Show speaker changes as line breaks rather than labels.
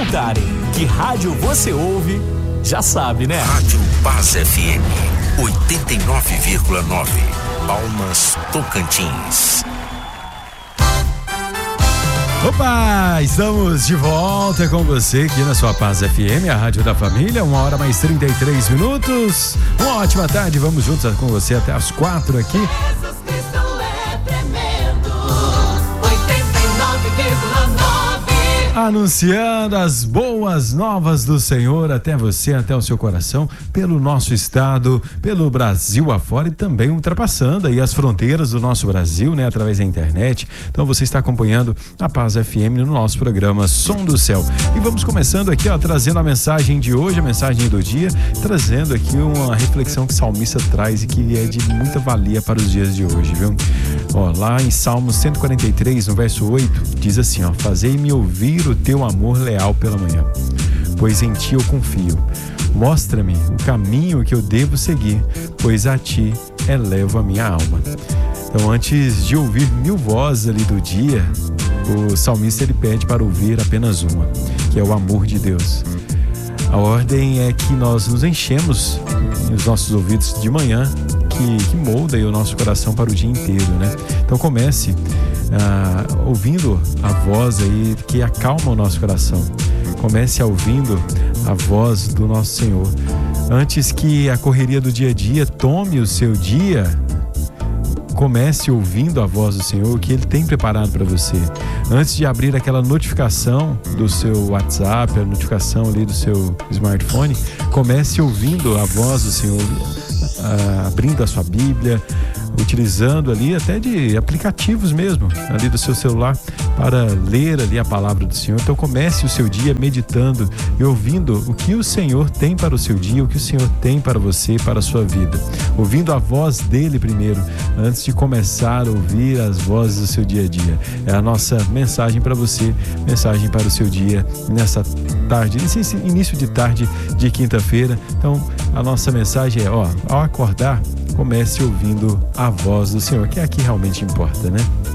perguntarem que rádio você ouve, já sabe, né?
Rádio Paz FM 89,9, Palmas, Tocantins.
Opa, estamos de volta com você aqui na sua Paz FM, a rádio da família, 1h mais 33 minutos. Uma ótima tarde, vamos juntos com você até as 4 aqui.
Jesus Cristo é tremendo, 89,9.
Anunciando as boas novas do Senhor até você, até o seu coração, pelo nosso estado, pelo Brasil afora e também ultrapassando aí as fronteiras do nosso Brasil, né, através da internet. Então você está acompanhando a Paz FM no nosso programa Som do Céu. E vamos começando aqui, ó, trazendo a mensagem de hoje, a mensagem do dia, trazendo aqui uma reflexão que o salmista traz e que é de muita valia para os dias de hoje, viu? Ó, lá em Salmos 143, no verso 8, diz assim, ó: fazei-me ouvir o teu amor leal pela manhã, pois em ti eu confio. Mostra-me o caminho que eu devo seguir, pois a ti elevo a minha alma. Então, antes de ouvir 1000 vozes ali do dia, o salmista ele pede para ouvir apenas uma, que é o amor de Deus. A ordem é que nós nos enchemos os nossos ouvidos de manhã, que molda aí o nosso coração para o dia inteiro, né? Então comece ouvindo a voz aí que acalma o nosso coração. Comece ouvindo a voz do nosso Senhor. Antes que a correria do dia a dia tome o seu dia, comece ouvindo a voz do Senhor, o que Ele tem preparado para você. Antes de abrir aquela notificação do seu WhatsApp, a notificação ali do seu smartphone, comece ouvindo a voz do Senhor, abrindo a sua Bíblia, utilizando ali até de aplicativos mesmo, ali do seu celular, para ler ali a palavra do Senhor. Então comece o seu dia meditando e ouvindo o que o Senhor tem para o seu dia, o que o Senhor tem para você e para a sua vida. Ouvindo a voz dele primeiro, antes de começar a ouvir as vozes do seu dia a dia. É a nossa mensagem para você, mensagem para o seu dia nessa tarde, nesse início de tarde de quinta-feira. Então a nossa mensagem é, ó, ao acordar, comece ouvindo a voz do Senhor, que é a que realmente importa, né?